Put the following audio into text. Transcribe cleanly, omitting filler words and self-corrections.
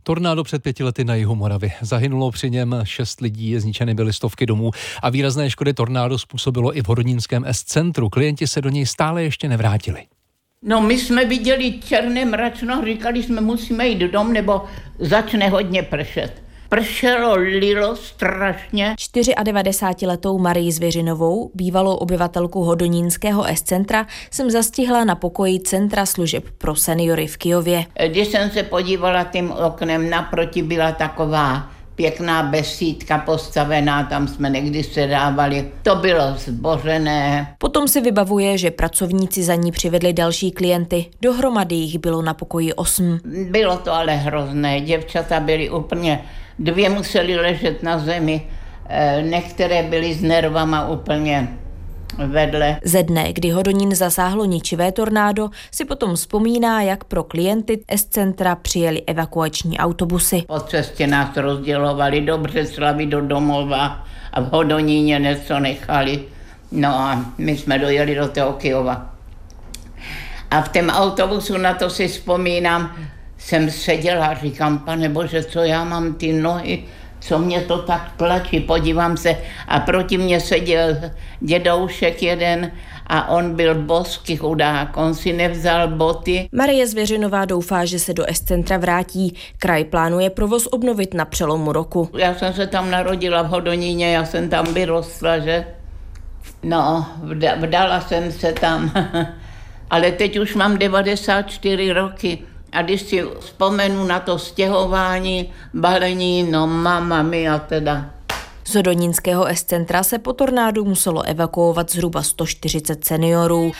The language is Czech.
Tornádo před 5 lety na jihu Moravy. Zahynulo při něm 6 lidí, zničeny byly stovky domů a výrazné škody tornádo způsobilo i v Hodonínském S-centru. Klienti se do něj stále ještě nevrátili. No, my jsme viděli černé mračno, říkali jsme, musíme jít dom, nebo začne hodně pršet. Pršelo, lilo strašně. 94letou Marii Zvěřinovou, bývalou obyvatelku Hodonínského S-centra, jsem zastihla na pokoji Centra služeb pro seniory v Kyjově. Když jsem se podívala tím oknem, naproti byla taková pěkná besídka postavená, tam jsme někdy sedávali. To bylo zbořené. Potom si vybavuje, že pracovníci za ní přivedli další klienty. Dohromady jich bylo na pokoji 8. Bylo to ale hrozné. Děvčata byly úplně, 2 museli ležet na zemi, některé byly s nervama úplně vedle. Ze dne, kdy Hodonín zasáhlo ničivé tornádo, si potom vzpomíná, jak pro klienty S-centra přijeli evakuační autobusy. Po cestě nás rozdělovali do Břeclavi, do domova a v Hodoníně něco nechali. No a my jsme dojeli do toho Kyjova. A v tom autobusu, na to si vzpomínám, jsem seděla a říkám, Pane Bože, co já mám ty nohy, co mě to tak tlačí, podívám se a proti mně seděl dědoušek jeden a on byl boský chudák, on si nevzal boty. Marie Zvěřinová doufá, že se do S-centra vrátí. Kraj plánuje provoz obnovit na přelomu roku. Já jsem se tam narodila v Hodoníně, já jsem tam vyrostla, že? No, vdala jsem se tam, ale teď už mám 94 roky. A když si vzpomenu na to stěhování, balení, no mama mia teda. Z Hodonínského S-centra se po tornádu muselo evakuovat zhruba 140 seniorů.